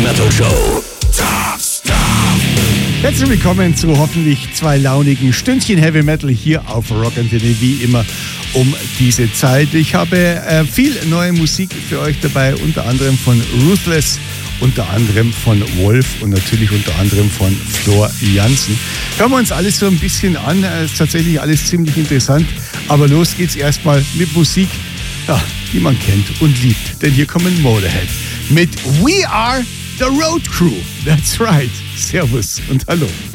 Metal Show. Herzlich willkommen zu hoffentlich 2 launigen Stündchen Heavy Metal hier auf Rock Antenne, wie immer um diese Zeit. Ich habe viel neue Musik für euch dabei, unter anderem von Ruthless, unter anderem von Wolf und natürlich unter anderem von Floor Jansen. Hören wir uns alles so ein bisschen an, ist tatsächlich alles ziemlich interessant, aber los geht's erstmal mit Musik, ja, die man kennt und liebt, denn hier kommen Motorhead mit We Are the Road Crew. That's right. Servus und hallo.